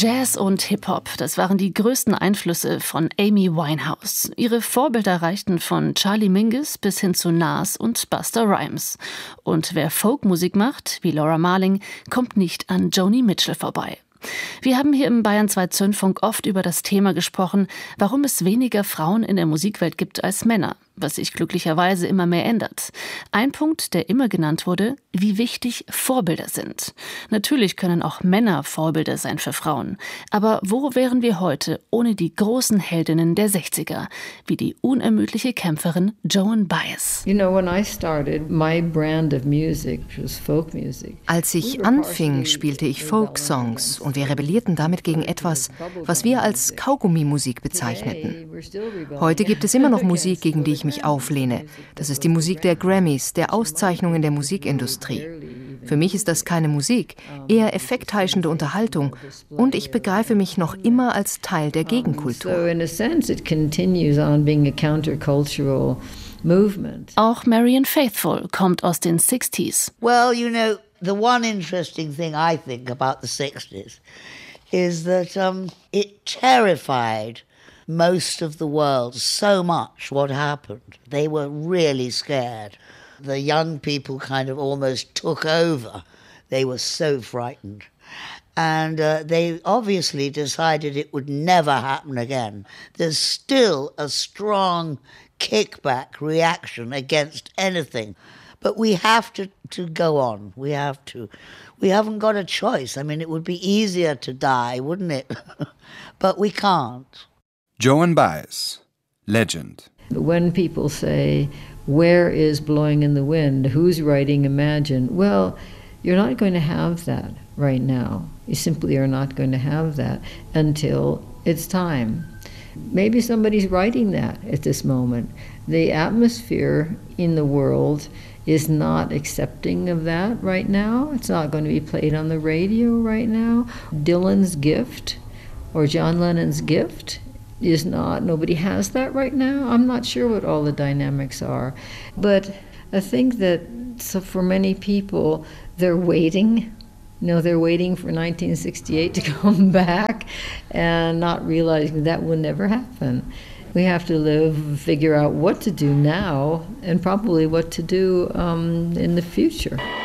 Jazz und Hip-Hop, das waren die größten Einflüsse von Amy Winehouse. Ihre Vorbilder reichten von Charlie Mingus bis hin zu Nas und Busta Rhymes. Und wer Folkmusik macht, wie Laura Marling, kommt nicht an Joni Mitchell vorbei. Wir haben hier im Bayern 2 Zündfunk oft über das Thema gesprochen, warum es weniger Frauen in der Musikwelt gibt als Männer, was sich glücklicherweise immer mehr ändert. Ein Punkt, der immer genannt wurde, wie wichtig Vorbilder sind. Natürlich können auch Männer Vorbilder sein für Frauen. Aber wo wären wir heute ohne die großen Heldinnen der 60er, wie die unermüdliche Kämpferin Joan Baez? Als ich anfing, spielte ich Folksongs und wir rebellierten damit gegen etwas, was wir als Kaugummi-Musik bezeichneten. Heute gibt es immer noch Musik, gegen die ich mich auflehne. Das ist die Musik der Grammys, der Auszeichnungen der Musikindustrie. Für mich ist das keine Musik, eher effektheischende Unterhaltung und ich begreife mich noch immer als Teil der Gegenkultur. Auch Marianne Faithfull kommt aus den 60s. Well, you know, the one interesting thing I think about the 60s is that it terrified most of the world so much what happened. They were really scared. The young people kind of almost took over. They were so frightened. And they obviously decided it would never happen again. There's still a strong kickback reaction against anything. But we have to go on. We have to. We haven't got a choice. I mean, it would be easier to die, wouldn't it? But we can't. Joan Baez, legend. When people say, where is Blowing in the Wind? Who's writing Imagine? Well, you're not going to have that right now. You simply are not going to have that until it's time. Maybe somebody's writing that at this moment. The atmosphere in the world is not accepting of that right now. It's not going to be played on the radio right now. Dylan's gift or John Lennon's gift is not, nobody has that right now. I'm not sure what all the dynamics are. But I think that so for many people, they're waiting. They're waiting for 1968 to come back and not realizing that will never happen. We have to figure out what to do now and probably what to do in the future.